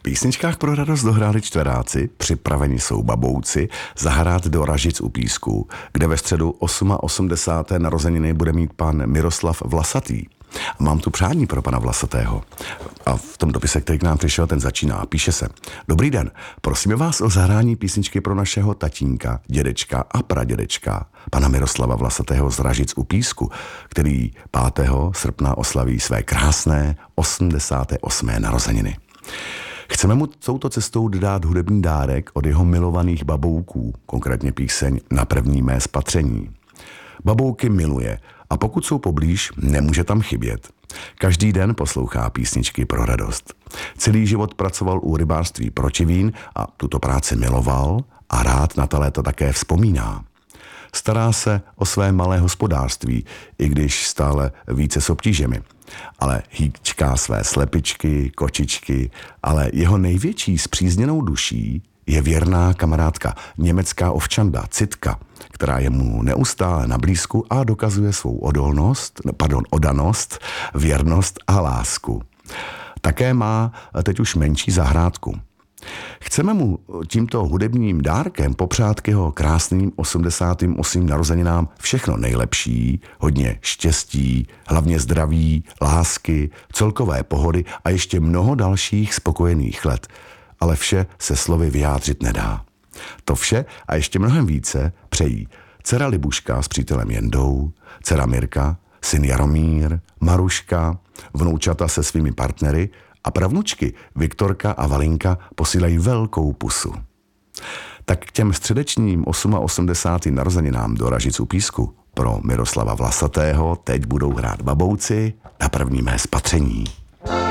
písničkách pro radost dohráli čtveráci, připraveni jsou babouci, zahrát do Ražic u Písku, kde ve středu 88. narozeniny bude mít pan Miroslav Vlasatý. A mám tu přání pro pana Vlasatého. A v tom dopise, který k nám přišel, ten začíná. Píše se: Dobrý den, prosíme vás o zahrání písničky pro našeho tatínka, dědečka a pradědečka, pana Miroslava Vlasatého z Ražic u Písku, který 5. srpna oslaví své krásné 88. narozeniny. Chceme mu touto cestou dát hudební dárek od jeho milovaných babouků, konkrétně píseň Na první mé spatření. Babouky miluje a pokud jsou poblíž, nemůže tam chybět. Každý den poslouchá písničky pro radost. Celý život pracoval u rybářství Pročivín a tuto práci miloval a rád na ta léta také vzpomíná. Stará se o své malé hospodářství, i když stále více s obtížemi. Ale hýčká své slepičky, kočičky, ale jeho největší spřízněnou duší je věrná kamarádka, německá ovčanda Citka, která je mu neustále na blízku a dokazuje svou odanost, věrnost a lásku. Také má teď už menší zahrádku. Chceme mu tímto hudebním dárkem popřát k jeho krásným 88. narozeninám všechno nejlepší, hodně štěstí, hlavně zdraví, lásky, celkové pohody a ještě mnoho dalších spokojených let. Ale vše se slovy vyjádřit nedá. To vše a ještě mnohem více přejí dcera Libuška s přítelem Jendou, dcera Mirka, syn Jaromír, Maruška, vnoučata se svými partnery a pravnučky Viktorka a Valinka posílají velkou pusu. Tak k těm středečním 88. narozeninám do Ražic u Písku pro Miroslava Vlasatého teď budou hrát babouci Na první mé spatření.